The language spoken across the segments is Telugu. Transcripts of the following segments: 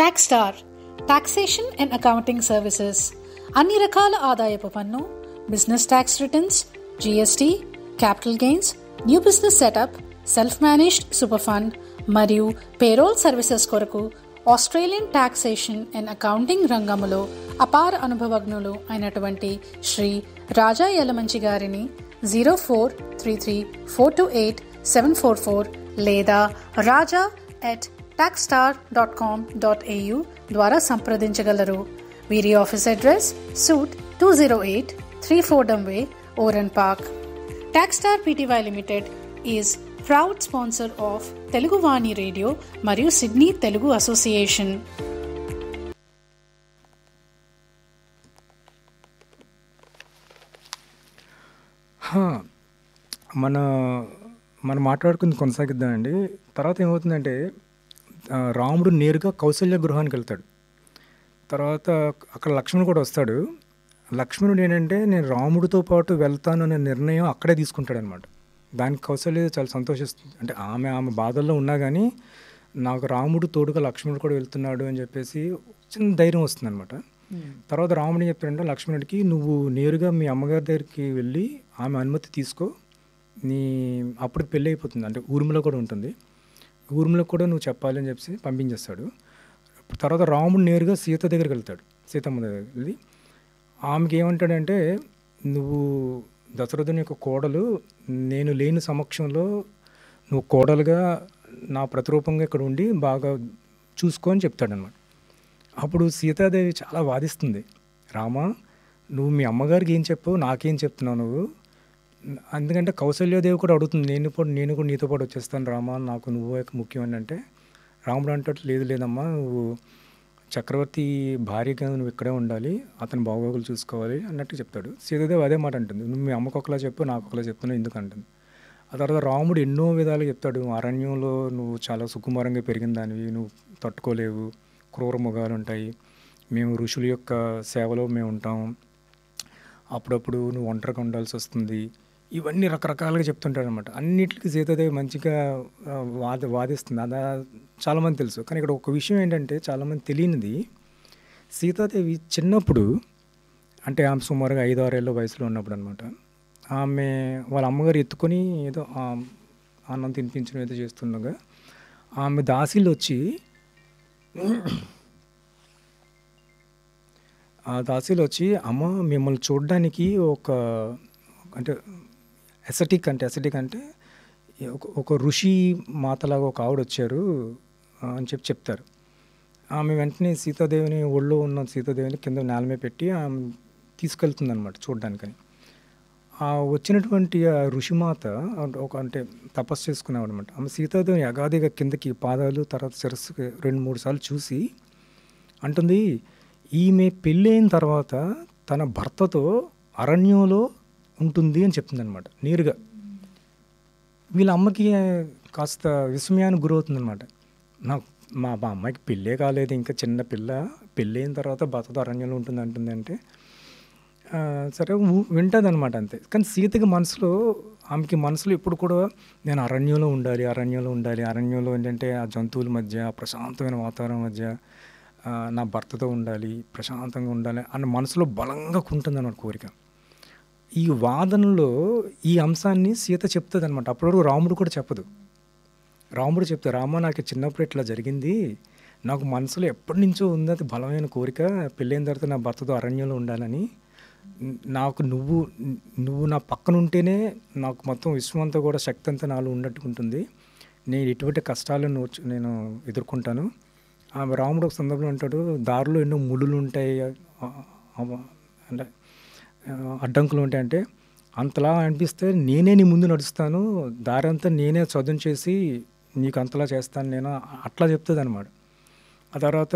Taxstar taxation and accounting services అన్ని రకాల ఆదాయపు పన్ను, business tax returns, GST, capital gains, new business setup, self managed super fund మరియు పేరోల్ సర్వీసెస్ కొరకు ఆస్ట్రేలియన్ టాక్సేషన్ అండ్ అకౌంటింగ్ రంగములో అపార అనుభవజ్ఞులు అయినటువంటి శ్రీ రాజా యలమంచి గారిని 0433428744 లేదా raja@taxstar.com.au ద్వారా సంప్రదించగలరు. వీరి office address suit 208 3 Fordham Way, Oran Park. Taxstar Pty Limited is proud sponsor of Telugu Vani Radio మరియు సిడ్నీ తెలుగు అసోసియేషన్. మనం మాట్లాడుకుంది కొనసాగిద్దామండి. తర్వాత ఏమవుతుందంటే రాముడు నేరుగా కౌసల్య గృహానికి వెళ్తాడు. తర్వాత అక్కడ లక్ష్మణుడు కూడా వస్తాడు. లక్ష్మణుడు ఏంటంటే నేను రాముడితో పాటు వెళ్తాను అనే నిర్ణయం అక్కడే తీసుకుంటాడు అనమాట. దానికి కౌసల్య చాలా సంతోషిస్తుంది. అంటే ఆమె బాధల్లో ఉన్నా కానీ నాకు రాముడు తోడుగా లక్ష్మణుడు కూడా వెళ్తున్నాడు అని చెప్పేసి చిన్న ధైర్యం వస్తుంది అనమాట. తర్వాత రాముడు ఏం చెప్తాడంటే లక్ష్మణుడికి, నువ్వు నేరుగా మీ అమ్మగారి దగ్గరికి వెళ్ళి ఆమె అనుమతి తీసుకో, అప్పుడు పెళ్ళి అయిపోతుంది, అంటే ఊర్మిళ కూడా ఉంటుంది, ఊర్మిళ కూడా నువ్వు చెప్పాలి అని చెప్పి పంపించేస్తాడు. తర్వాత రాముడు నేరుగా సీత దగ్గరికి వెళ్తాడు. సీతమ్మ దగ్గరికి వెళ్ళి ఆమెకి ఏమంటాడంటే, నువ్వు దశరథుని యొక్క కోడలు, నేను లేని సమక్షంలో నువ్వు కోడలుగా నా ప్రతిరూపంగా ఇక్కడ ఉండి బాగా చూసుకో అని చెప్తాడనమాట. అప్పుడు సీతాదేవి చాలా వాదిస్తుంది, రామా నువ్వు మీ అమ్మగారికి ఏం చెప్పావు, నాకేం చెప్తున్నావు నువ్వు, ఎందుకంటే కౌసల్యాదేవి కూడా అడుగుతుంది, నేను కూడా నీతో పాటు వచ్చేస్తాను రామా, నాకు నువ్వు ముఖ్యం అని. అంటే రాముడు అంటాడు, లేదమ్మా, నువ్వు చక్రవర్తి భార్యగా నువ్వు ఇక్కడే ఉండాలి, అతని బాగోగులు చూసుకోవాలి అన్నట్టు చెప్తాడు. సీతాదేవి అదే మాట అంటుంది, నువ్వు మీ అమ్మకు ఒకలా చెప్పు, నాకు ఒకలా చెప్తున్నావు ఎందుకు అంటుంది. ఆ తర్వాత రాముడు ఎన్నో విధాలు చెప్తాడు, అరణ్యంలో నువ్వు చాలా సుకుమారంగా పెరిగిన దానివి, నువ్వు తట్టుకోలేవు, క్రూర మృగాలు ఉంటాయి, మేము ఋషుల యొక్క సేవలో మేము ఉంటాం, అప్పుడప్పుడు నువ్వు ఒంటరిగా ఉండాల్సి వస్తుంది, ఇవన్నీ రకరకాలుగా చెప్తుంటాడు అనమాట. అన్నిటికీ సీతాదేవి మంచిగా వాదిస్తుంది. అది చాలామంది తెలుసు. కానీ ఇక్కడ ఒక విషయం ఏంటంటే చాలామంది తెలియనిది, సీతాదేవి చిన్నప్పుడు, అంటే ఆమె సుమారుగా 5-6 ఏళ్ళ వయసులో ఉన్నప్పుడు అనమాట, ఆమె వాళ్ళ అమ్మగారు ఎత్తుకొని ఏదో అన్నం తినిపించడం ఏదో చేస్తుండగా ఆమె దాసీలు వచ్చి అమ్మ మిమ్మల్ని చూడడానికి అంటే ఎసటిక్ అంటే ఒక ఋషి మాతలాగా ఒక ఆవిడ వచ్చారు అని చెప్తారు. ఆమె వెంటనే సీతాదేవిని, ఒళ్ళో ఉన్న సీతాదేవిని కింద నేల మీద పెట్టి ఆమె తీసుకెళ్తుంది అనమాట చూడడానికని. ఆ వచ్చినటువంటి ఆ ఋషిమాత అంటే తపస్సు చేసుకునేవాడు అనమాట. ఆమె సీతాదేవిని అగాదిగా కిందకి పాదాలు తర్వాత శిరస్సుకి 2-3 సార్లు చూసి అంటుంది, ఈమె పెళ్ళైన తర్వాత తన భర్తతో అరణ్యంలో ఉంటుంది అని చెప్తుంది అనమాట నేరుగా. వీళ్ళ అమ్మకి కాస్త విస్మయానికి గురవుతుంది అనమాట. మా అమ్మాయికి పెళ్ళే కాలేదు, ఇంకా చిన్న పిల్ల, పెళ్ళైన తర్వాత భర్తతో అరణ్యంలో ఉంటుంది అంటుంది అంటే సరే వింటుంది అనమాట అంతే. కానీ సీతకి ఆమెకి మనసులో ఎప్పుడు కూడా నేను అరణ్యంలో ఉండాలి, అరణ్యంలో ఏంటంటే ఆ జంతువుల మధ్య, ప్రశాంతమైన వాతావరణం మధ్య నా భర్తతో ఉండాలి, ప్రశాంతంగా ఉండాలి అన్న మనసులో బలంగా ఉంటుంది అన్నమాట కోరిక. ఈ వాదనలో ఈ అంశాన్ని సీత చెప్తుంది అనమాట. అప్పటివరకు రాముడు కూడా చెప్పదు. రాముడు చెప్తారు, రామ నాకు చిన్నప్పుడు ఇట్లా జరిగింది, నాకు మనసులో ఎప్పటి నుంచో ఉంది అది బలమైన కోరిక, పెళ్ళైన తర్వాత నా భర్తతో అరణ్యంలో ఉండాలని, నాకు నువ్వు నా పక్కన ఉంటేనే నాకు మొత్తం విశ్వం అంతా కూడా శక్తి అంతా నాలో ఉన్నట్టు ఉంటుంది, నేను ఎటువంటి కష్టాలను నేను ఎదుర్కొంటాను. ఆమె రాముడు ఒక సందర్భంలో అంటాడు, దారిలో ఎన్నో ముళ్ళు ఉంటాయి అంటే అడ్డంకులు ఉంటాయంటే, అంతలా అనిపిస్తే నేనే నీ ముందు నడుస్తాను, దారి అంతా నేనే చదును చేసి నీకు అంతలా చేస్తాను నేను, అట్లా చెప్తుంది అనమాట. ఆ తర్వాత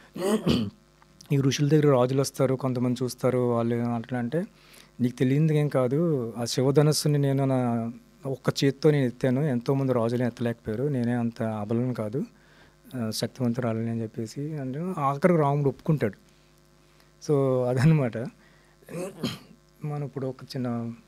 ఈ ఋషుల దగ్గర రాజులు వస్తారు, కొంతమంది చూస్తారు, వాళ్ళు అట్లా అంటే, నీకు తెలియదు ఏం కాదు, ఆ శివధనస్సుని నేను నా ఒక్క చేతితో నేను ఎత్తాను, ఎంతోమంది రాజులు ఎత్తలేకపోయారు, నేనే అంత అబలను కాదు, శక్తివంతురాలని అని చెప్పేసి అంటే ఆఖరికి రాముడు ఒప్పుకుంటాడు. సో అదనమాట. మనం ఇప్పుడు ఒక చిన్న